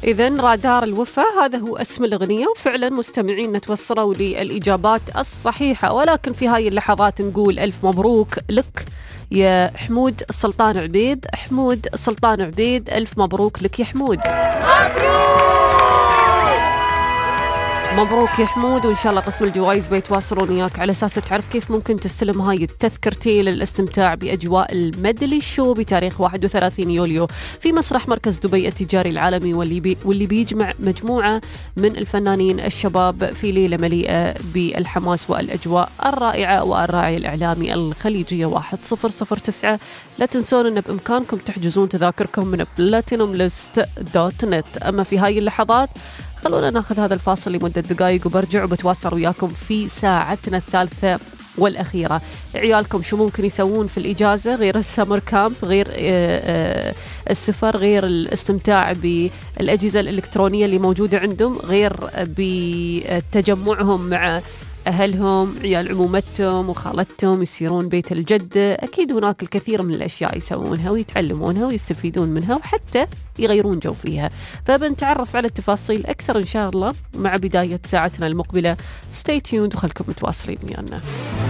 إذن رادار الوفا هذا هو اسم الأغنية، وفعلا مستمعين توصلوا للإجابات الصحيحة، ولكن في هاي اللحظات نقول ألف مبروك لك يا حمود السلطان عبيد. حمود السلطان عبيد، ألف مبروك لك يا حمود. مبروك يا حمود، وإن شاء الله قسم الجوائز بيتواصلون وياك على أساس تعرف كيف ممكن تستلم هاي التذكرتين للاستمتاع بأجواء الميدلي شو بتاريخ 31 يوليو في مسرح مركز دبي التجاري العالمي، واللي بيجمع مجموعة من الفنانين الشباب في ليلة مليئة بالحماس والأجواء الرائعة. والراعي الإعلامي الخليجية 1009. لا تنسون أن بإمكانكم تحجزون تذاكركم من platinumlist.net. أما في هاي اللحظات خلونا ناخذ هذا الفاصل لمدة دقائق وبرجع وبتواصل وياكم في ساعتنا الثالثة والأخيرة. عيالكم شو ممكن يسوون في الإجازة غير السمر كامب، غير السفر، غير الاستمتاع بالأجهزة الإلكترونية اللي موجودة عندهم، غير بتجمعهم مع أهلهم، عيال عمومتهم وخالتهم، يسيرون بيت الجدة. أكيد هناك الكثير من الأشياء يسوونها ويتعلمونها ويستفيدون منها وحتى يغيرون جو فيها. فبنتعرف على التفاصيل أكثر إن شاء الله مع بداية ساعتنا المقبلة. stay tuned وخلكم متواصلين ويانا.